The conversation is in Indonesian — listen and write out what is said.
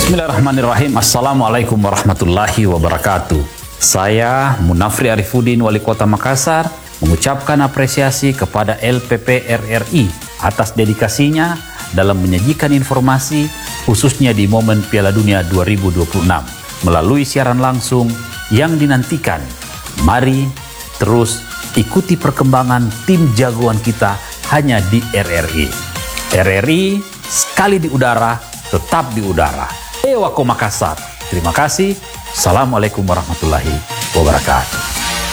Bismillahirrahmanirrahim. Assalamualaikum warahmatullahi wabarakatuh. Saya Munafri Arifudin, Wali Kota Makassar, mengucapkan apresiasi kepada LPP RRI atas dedikasinya dalam menyajikan informasi khususnya di momen Piala Dunia 2026 melalui siaran langsung yang dinantikan. Mari terus ikuti perkembangan tim jagoan kita hanya di RRI. RRI sekali di udara, tetap di udara. Ewako Makassar. Terima kasih. Assalamualaikum warahmatullahi wabarakatuh.